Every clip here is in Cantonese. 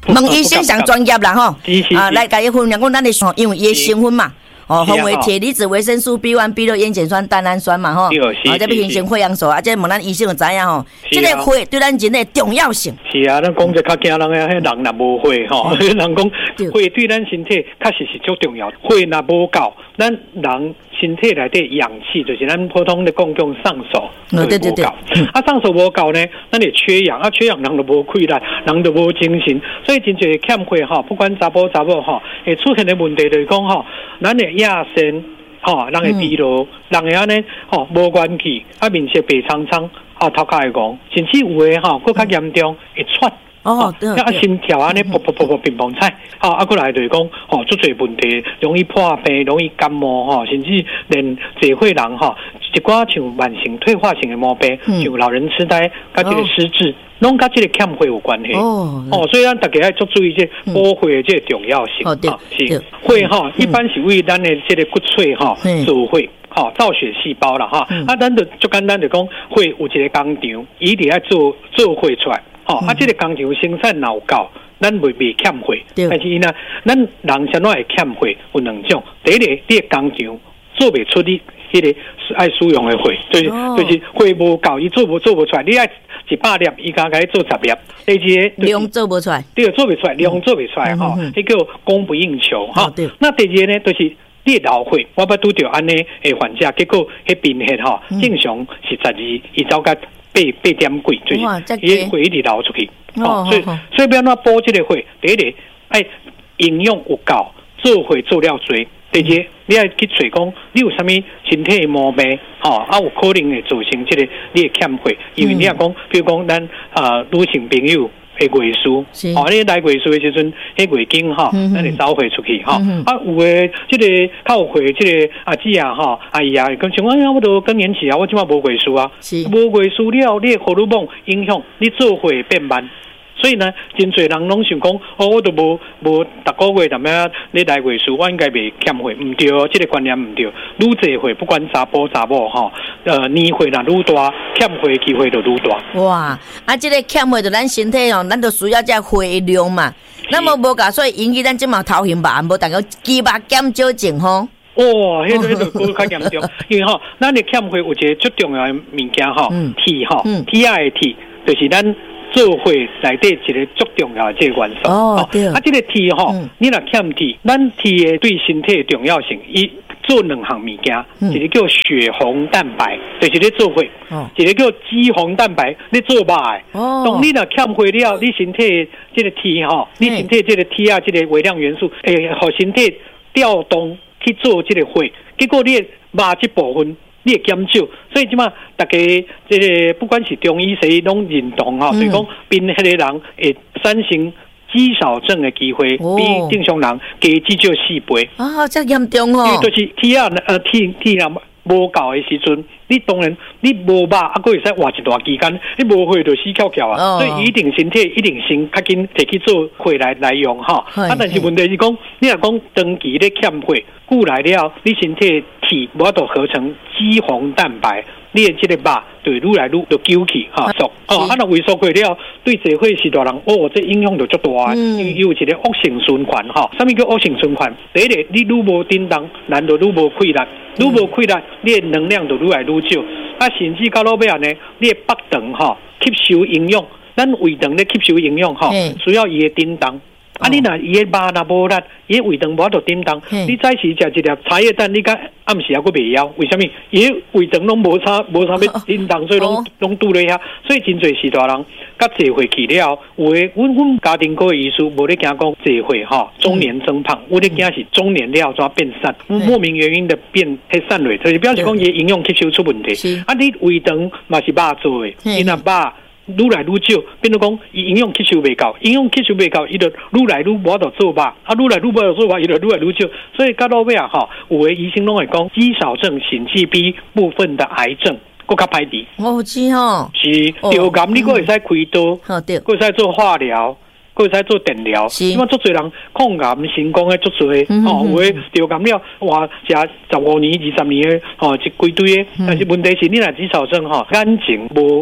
问医生上专业啦吼，来甲伊分享讲咱的，因为伊的成分嘛。分为铁离子、维生素 B1、B6、烟碱酸、单氨酸嘛吼，这要形成血氧素啊，这问咱医生就知影吼，这个血对咱人的重要性。 是啊，咱讲者较惊人个，迄人若无血吼，人讲血对咱身体确实是足重要，血若无够，咱人身体内底氧气就是咱普通的讲上手， 对， 上手无够呢，咱就缺氧，缺氧人就无气力，人就无精神，所以真侪欠血吼，不管查甫吼，会出现的问题就是讲吼，咱的亚砷吼，人会疲劳，人会安尼吼无元气，面色白苍苍，头壳会戆，甚至有诶吼，更较严重会喘。心跳安尼噗乒乓菜，过来就是讲，足侪问题，容易破病，容易感冒，甚至连侪岁人一寡像慢性退化性的毛病，像老人痴呆，甲这个失智，拢甲这个欠血有关系。所以咱大家要足注意这补血的这个重要性。是血一般是为咱的这个骨髓造血。造血细胞啦咱就足简单就讲，血有一个工厂，伊伫爱做血出来。这个工厂生产脑够，咱未欠血，但是呢，咱人怎会欠血？有两种，第一个，你的工厂做不出你迄个爱使用的血，就是血无够，伊做不出来，你爱100粒，伊甲你做10粒，第二个量做不出来， 对，做不出来，量做不出来迄叫供不应求那第二个呢，就是你的老血，我捌拄着安尼的患者，结果迄贫血正常是12，伊走甲8点几，就是伊血一直流出去，所以要怎补这个血？第一个爱营养有够，做血做了多。第二，你爱去找讲你有啥物身体的毛病，有可能会造成这个你的欠血，因为你也讲，比如讲咱女性朋友。月事，你来月事的时阵，迄月经咱就走血出去有诶，这个较有血，这个阿姊阿姨讲像我都更年期我即马无月事无月事了，你的荷尔蒙影响你做血变慢。所以呢，真侪人拢想讲，我都无逐个月你来月事，我应该袂欠血，唔对，这个观念唔对。愈侪血，不管查甫查某年岁若愈大，欠血机会就愈大。 哇，这个欠血就咱身体咱就需要这血量嘛。那么无噶，所以引起咱即嘛头晕吧，无大家肌肉减少症迄个较严重，因为咱的欠血有一个最重要的物件铁的铁，就是咱。做血内底一个足重要的这个元素对这个铁你若欠铁，咱铁的对身体的重要性，伊做两项物件，一个叫血红蛋白，就是咧做血；一个叫肌红蛋白，咧做肉的。当你若欠血了，你身体这个铁你身体这个铁这个微量元素，互身体调动去做这个血，结果你肉这部分。你会减少，所以即马大家这个不管是中医西医拢认同就是讲贫血的人会产生肌少症的机会比正常人加至少4倍。 这严重就是铁若无够的时阵，你当然你无肉还会使活一段期间，你无血就死翘翘所以一定身体一定先较紧摕去做血来用但是问题是讲，你若讲长期咧欠血，久来了，你身体铁无法度合成肌红蛋白，你的这个肉就愈来愈就揪起缩若萎缩过了，对社会时代人这影响就足大因为有一个恶性循环什么叫恶性循环？第一个，你愈无振动，人就愈无气力，愈无气力，你的能量就愈来愈少。甚至到落尾呢，你的腹肠吸收营养，咱胃肠咧吸收营养需要伊的振动。你若伊的肉若无力，伊的胃肠无法度振动，你早时食一粒茶叶蛋，你甲暗时还佫袂枵，为什么？伊的胃肠拢无啥要振动，所以拢拄咧遐。所以真侪时大人甲坐回去了，有诶，阮家庭科的医师无咧惊讲坐回中年增胖，我咧惊是中年了怎变瘦，莫名原因的变迄瘦落，就是表示讲伊营养吸收出问题。你胃肠嘛是肉做诶，伊若肉。愈来愈少，变做讲伊营养吸收袂够，营养吸收袂够，伊就愈来愈无法度做肉，愈来愈无法度做肉，伊就愈来愈少。所以到到尾有诶医生拢会讲，肌少症、心肌 B 部分的癌症，更较歹治。是着癌，你佫会使开刀，佫会使做化疗。佫会使做电疗，因为足侪人抗癌成功诶，足侪有诶着癌了，哇，食15年、20年诶，一规堆诶。但是问题是，你若肌少症眼睛无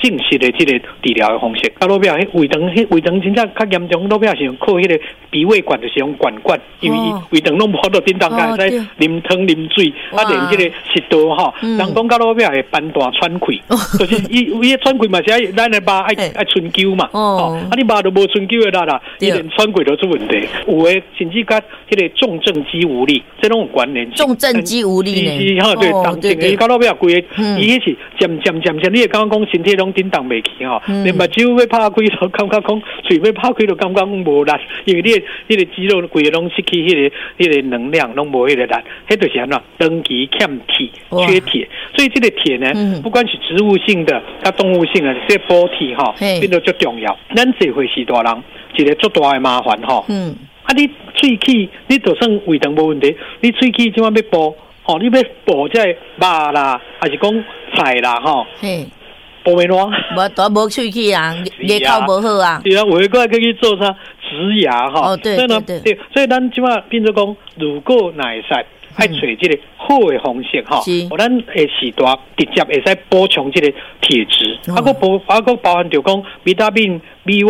正式的这个治疗的方式。到落尾胃肠真正较严重，落尾是用靠迄个鼻胃管，就是用管，因为胃肠拢无法度叮当个，在啉汤啉水，连这个食道吼，人讲到落尾会斑大喘气，就是伊喘气嘛是咱的肉爱春灸嘛，你肉都无春灸的啦，伊连喘气都出问题，有的甚至甲迄个重症肌无力，这种有关联。 重症肌无力呢？ 哈，对，当前伊到落尾规个，伊迄是渐，你会感觉讲身体拢叮当袂起吼，连目睭要拍开都感觉讲，嘴要拍开都感觉讲无力，因为你个肌肉规个拢失去迄个能量，拢无迄个力，迄就是安怎长期欠铁、缺铁，所以这个铁呢，不管是植物性的、甲动物性的，这补铁吼，变得最重要。咱社会是大人，一个最大的麻烦吼。你喙齿，你就算胃肠无问题，你喙齿怎么要补？吼，你要补这肉啦，还是讲菜啦？吼，补袂烂。 无喙齿啊，牙口无好啊。 对啊，有个可以做啥植牙哈？ 对， 所以咱即马变做讲，如果哪会使爱找这个好的方式哈，我咱会时代直接会使补充这个铁质，个包含着讲维他命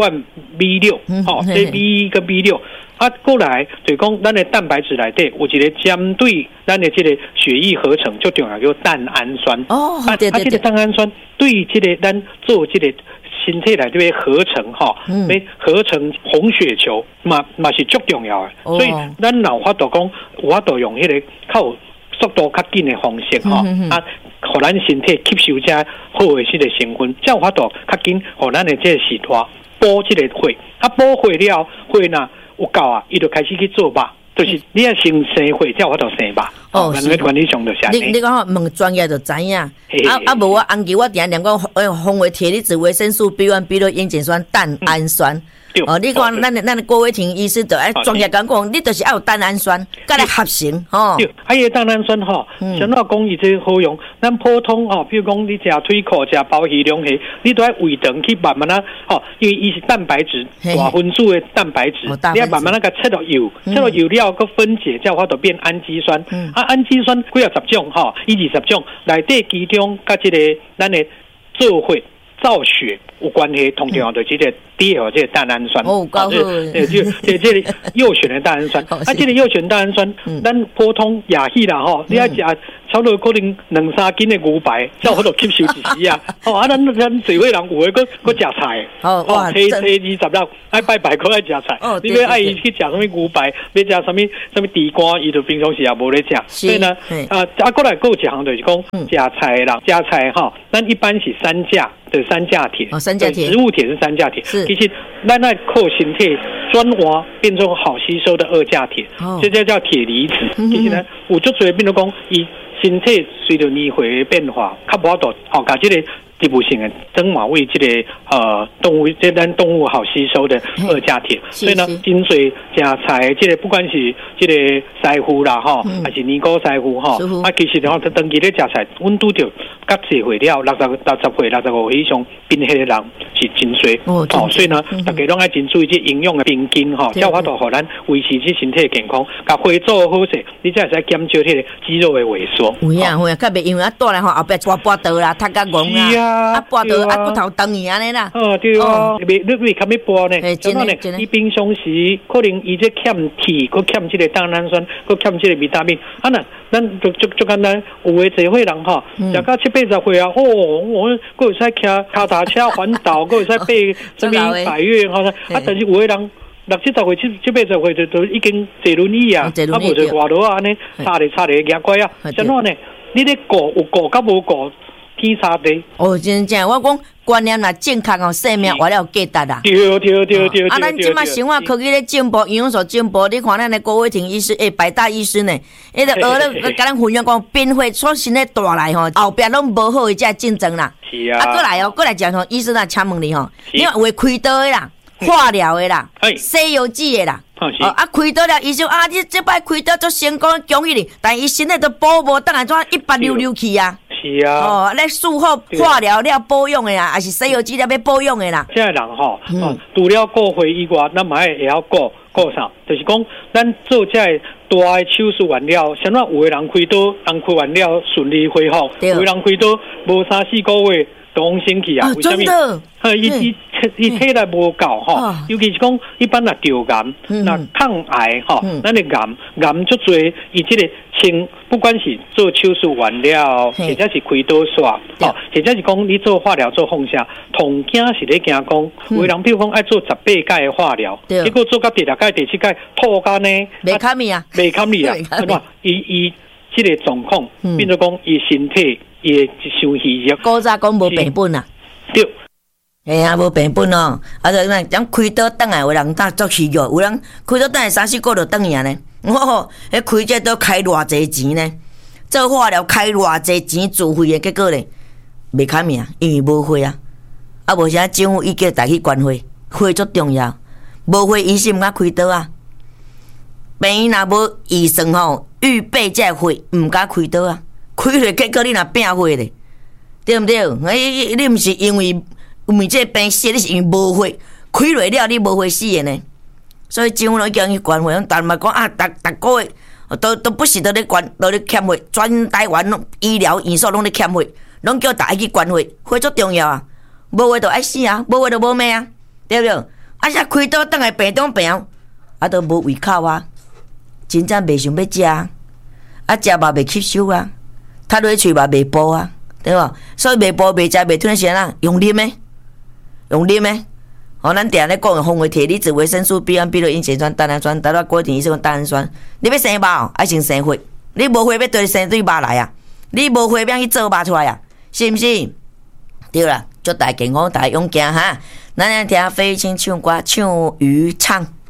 B1、B6，吼，这 B1跟 B6。过来就讲咱的蛋白质内底有一个针对咱的这个血液合成最重要叫蛋氨酸。这个蛋氨酸对这个咱做这个身体内底合成哈，要合成红血球嘛是最重要的。所以咱有法度讲，有法度用迄个靠速度较紧的方式哈，互咱身体吸收这好的这个成分，才有法度较紧，互咱的这个时代补这个血，补血了血呐。有够啊，伊就开始去做吧，就是你要先生血，才有法度生吧。咱个管理上就是安尼。 你讲问专业就知影。无我红旗我定念讲，红维铁离子、维生素 B1、B6、烟碱酸、蛋氨酸。你看咱的郭伟霆医师就爱专业讲，你就是要有蛋氨酸，甲来合成吼。 还有蛋氨酸吼，像那讲伊这好用，咱普通吼，比如讲你食腿裤、食鲍鱼、龙虾，你都要胃肠去慢慢啊，吼，因为伊是蛋白质，大分数的蛋白质，你要慢慢甲切到油，切到油了个分解，才有法度变氨基酸。氨基酸几啊10种吼，20种，内底其中甲这个咱的做血。造血有关系，同重要的这个第二这个蛋氨酸，这个右旋的蛋氨酸，这个右旋蛋氨酸，咱普通亚系啦吼，你要食差不多可能2-3斤的牛排，才有法度吸收一时啊。咱社会人有的搁食菜，初20了，爱拜拜可爱食菜，你要爱去食什么牛排，要食什么地瓜，伊就平常时也无咧食。所以呢，过来有一项就是讲食菜的人，食菜吼，咱一般是3价。的3价铁，植物铁是3价铁，其实咱那靠身体转化变成好吸收的2价铁，这叫铁离子。其实呢，有足侪变做讲，伊身体随着年岁的变化，较无法度把这个植物性的增化为这个动物，这咱动物好吸收的2价铁。所以呢，真侪食菜，这个不管是这个师傅啦吼，还是年糕师傅吼，其实吼，长期咧食菜，阮拄着甲社会了60岁、65岁以上变迄个人是真多所以呢，大家拢爱真注意这营养的平均吼，才有法度互咱维持这身体的健康，甲血做好势，你才会使减少迄个肌肉的萎缩。 有啊，较袂因为倒来吼后壁跋倒啦，踢甲戆啦，跋倒骨头长去安尼啦。 对啊，你较要跋呢？真的，你平常时可能伊这欠铁，佮欠这个蛋氨酸，佮欠这个维他命，咱就简单，有的社会人吼，食到70-80岁啊，我佫会使骑脚踏车环岛，佫会使爬什么百岳吼，但是有的人60-70岁、70-80岁就已经坐轮椅啊，无就外头啊安尼，差咧牙怪啊，怎样呢？你咧顾有顾甲无顾？天差地真正我讲观念啦，健康哦，生命活了价值啦。 对。 咱即马生活科技咧进步，营养素进步，你看咱的郭伟霆医师，百大医师呢，个学咧，甲咱分享讲，变化出新的带来吼，后壁拢无好的这竞争啦。 是啊。 过来讲吼，医生啊，请问你吼，因为有开刀的啦，化疗的啦，西药剂的啦。开刀了，医生你这摆开刀做成功，恭喜你，但伊身体都保无当然怎160去啊。 是啊， 来术后化疗了保养的啦，还是西药剂了要保养的啦。 现在人吼，除了顾血以外，咱嘛也要顾啥？就是讲，咱做这大的手术完了，像有的人开刀，人开完了顺利恢复；有的人开刀无3-4个月， 动身去啊？ 真的？ 伊体力无够吼，尤其是讲一般若着癌，那抗癌吼，咱的癌足多，伊即个清，不管是做手术完了，或者是开刀刷，吼，或者是讲你做化疗做放射，同惊是咧惊讲，有人比如讲爱做18届的化疗，结果做到第6届、第7届吐干呢， 袂堪咪啊， 袂堪咪啊，伊即个状况，变做讲伊身体伊伤虚弱。 古早讲无病本啊， 对。 哎呀，无病本哦，啊，就咱开刀等来，有人当作虚弱，有人开刀等来3、4个就等去呢。迄开这刀开偌济钱呢？做化疗开偌济钱自费的，结果呢，袂堪命，因为无血啊。啊，无啥政府伊叫大家去捐血，血足重要。无血医生毋敢开刀啊。病院若无预算吼，预备这血毋敢开刀啊。开了结果你若病血咧，对毋对？你毋是因为这病死，你是因为无血，开落了你无血死的呢。所以政府叫人去捐血，但嘛讲啊，逐个月都不时都咧捐，都咧欠血，全台湾医疗院所拢咧欠血，拢叫大家去捐血，血足重要啊！无血就爱死啊，无血就无命啊，对不对？啊，才开刀等来病中病，啊，都无胃口啊，真正袂想要食啊，食嘛袂吸收啊，吞落喙嘛袂补啊，对无？所以袂补袂食袂吞是安怎？用啉的。哦，咱定咧讲的风味铁离子、维生素 B1、B6、烟碱酸、单氨酸，达到果甜，是用单氨酸。你要生肉，爱先生血。你无血要对生对肉来啊？你无血要去做肉出来啊？是毋是？对啦，祝大家健康，大家勇敢哈！咱来听费玉清唱歌，唱渔唱。